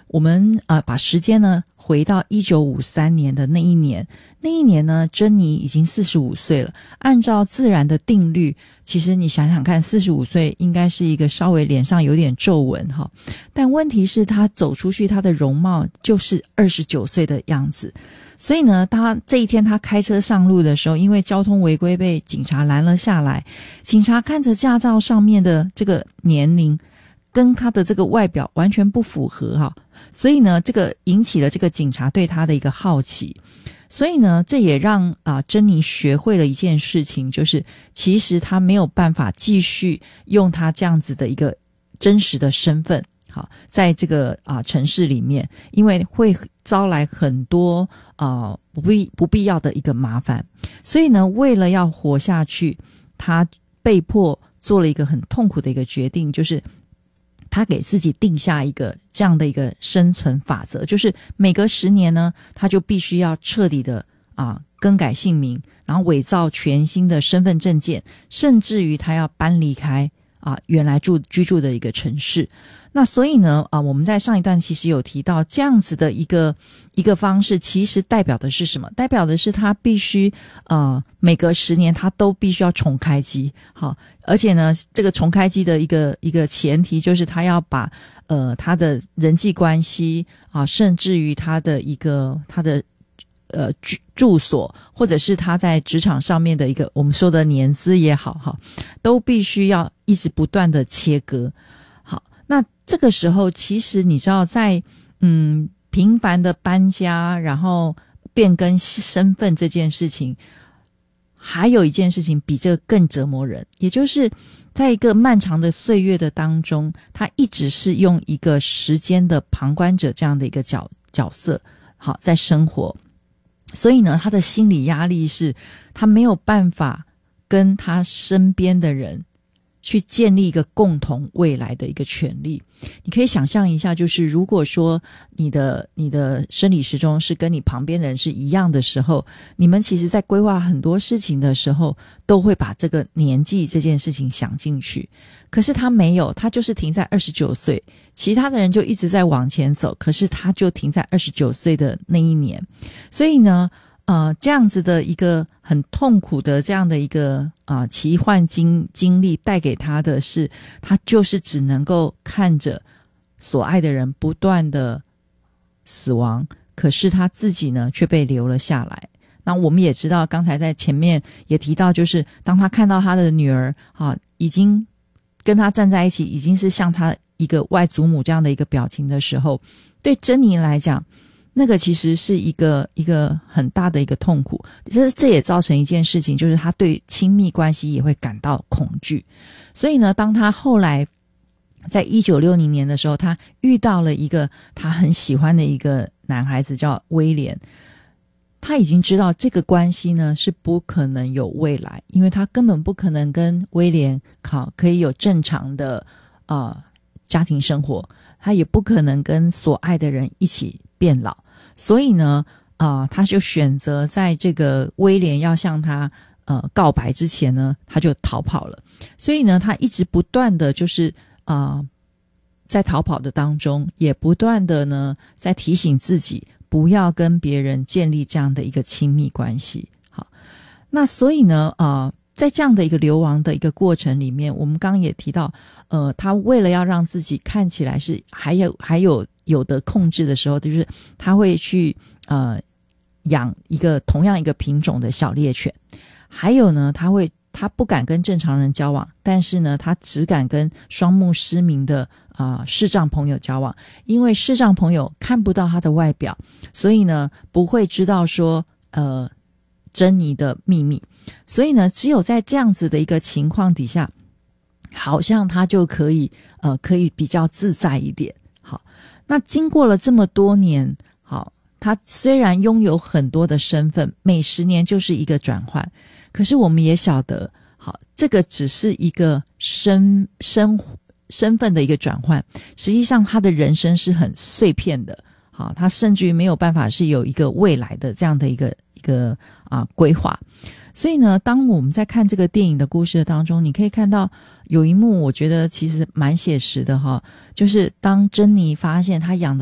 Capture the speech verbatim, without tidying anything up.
我们呃把时间呢回到一九五三年的那一年，那一年呢，珍妮已经四十五岁了。按照自然的定律，其实你想想看，四十五岁应该是一个稍微脸上有点皱纹哈，但问题是她走出去，她的容貌就是二十九岁的样子。所以呢，他这一天他开车上路的时候，因为交通违规被警察拦了下来，警察看着驾照上面的这个年龄跟他的这个外表完全不符合哈，所以呢，这个引起了这个警察对他的一个好奇。所以呢，这也让啊珍妮学会了一件事情，就是其实他没有办法继续用他这样子的一个真实的身份好，在这个啊城市里面，因为会招来很多啊不必不必要的一个麻烦，所以呢，为了要活下去，他被迫做了一个很痛苦的一个决定，就是他给自己定下一个这样的一个生存法则，就是每隔十年呢，他就必须要彻底的啊更改姓名，然后伪造全新的身份证件，甚至于他要搬离开啊原来住居住的一个城市。那所以呢啊我们在上一段其实有提到这样子的一个一个方式，其实代表的是什么？代表的是他必须呃每隔十年他都必须要重开机。好，而且呢这个重开机的一个一个前提就是他要把呃他的人际关系啊，甚至于他的一个他的呃住住所，或者是他在职场上面的一个我们说的年资也好哈，都必须要一直不断的切割。好，那这个时候其实你知道在嗯频繁的搬家然后变更身份这件事情，还有一件事情比这个更折磨人，也就是在一个漫长的岁月的当中，他一直是用一个时间的旁观者这样的一个角角色好在生活。所以呢他的心理压力是他没有办法跟他身边的人去建立一个共同未来的一个权利。你可以想象一下，就是如果说你的你的生理时钟是跟你旁边的人是一样的时候，你们其实在规划很多事情的时候都会把这个年纪这件事情想进去。可是他没有，他就是停在二十九岁，其他的人就一直在往前走，可是他就停在二十九岁的那一年。所以呢呃，这样子的一个很痛苦的这样的一个啊、呃、奇幻经经历带给他的是，他就是只能够看着所爱的人不断的死亡，可是他自己呢却被留了下来。那我们也知道，刚才在前面也提到，就是当他看到他的女儿啊已经跟他站在一起，已经是像他一个外祖母这样的一个表情的时候，对珍妮来讲，那个其实是一个一个很大的一个痛苦，这这也造成一件事情，就是他对亲密关系也会感到恐惧。所以呢，当他后来在一九六零年的时候，他遇到了一个他很喜欢的一个男孩子叫威廉，他已经知道这个关系呢是不可能有未来，因为他根本不可能跟威廉好可以有正常的呃家庭生活，他也不可能跟所爱的人一起变老。所以呢啊、呃，他就选择在这个威廉要向他呃告白之前呢，他就逃跑了。所以呢他一直不断的就是啊、呃，在逃跑的当中，也不断的呢在提醒自己不要跟别人建立这样的一个亲密关系。好，那所以呢啊、呃，在这样的一个流亡的一个过程里面，我们刚刚也提到呃，他为了要让自己看起来是还有还有有的控制的时候，就是他会去呃养一个同样一个品种的小猎犬，还有呢他会他不敢跟正常人交往，但是呢他只敢跟双目失明的啊、呃、视障朋友交往，因为视障朋友看不到他的外表，所以呢不会知道说呃珍妮的秘密。所以呢只有在这样子的一个情况底下，好像他就可以呃可以比较自在一点。好，那经过了这么多年，好，他虽然拥有很多的身份，每十年就是一个转换，可是我们也晓得，好，这个只是一个身身身份的一个转换，实际上他的人生是很碎片的。好，他甚至于没有办法是有一个未来的这样的一个一个啊规划。所以呢，当我们在看这个电影的故事当中，你可以看到有一幕我觉得其实蛮写实的哈，就是当珍妮发现她养的